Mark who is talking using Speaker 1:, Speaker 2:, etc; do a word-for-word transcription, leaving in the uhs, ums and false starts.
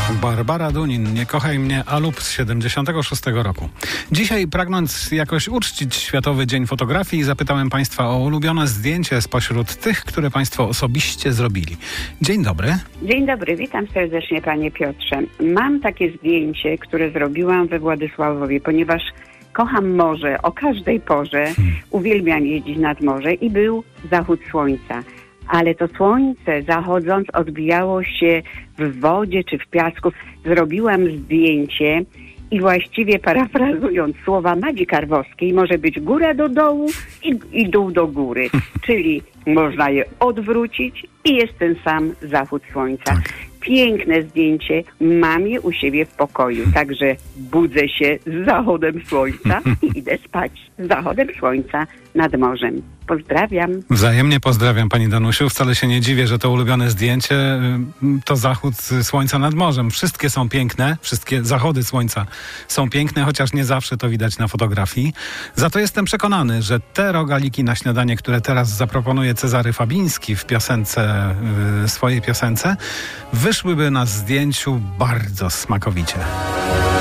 Speaker 1: Barbara Dunin, Nie kochaj mnie, Alup z siedemdziesiątego szóstego roku. Dzisiaj, pragnąc jakoś uczcić Światowy Dzień Fotografii, zapytałem Państwa o ulubione zdjęcie spośród tych, które Państwo osobiście zrobili. Dzień dobry.
Speaker 2: Dzień dobry, witam serdecznie Panie Piotrze. Mam takie zdjęcie, które zrobiłam we Władysławowie, ponieważ kocham morze o każdej porze, hmm. uwielbiam jeździć nad morze i był zachód słońca. Ale to słońce zachodząc odbijało się w wodzie czy w piasku. Zrobiłam zdjęcie i właściwie parafrazując słowa Madzi Karwowskiej, może być góra do dołu i, i dół do góry. Czyli można je odwrócić i jest ten sam zachód słońca. Piękne zdjęcie, mam je u siebie w pokoju, także budzę się z zachodem słońca i idę spać z zachodem słońca nad morzem. Pozdrawiam.
Speaker 1: Wzajemnie pozdrawiam Pani Danusiu. Wcale się nie dziwię, że to ulubione zdjęcie to zachód słońca nad morzem. Wszystkie są piękne, wszystkie zachody słońca są piękne, chociaż nie zawsze to widać na fotografii. Za to jestem przekonany, że te rogaliki na śniadanie, które teraz zaproponuje Cezary Fabiński w piosence, w swojej piosence, wyszłyby na zdjęciu bardzo smakowicie.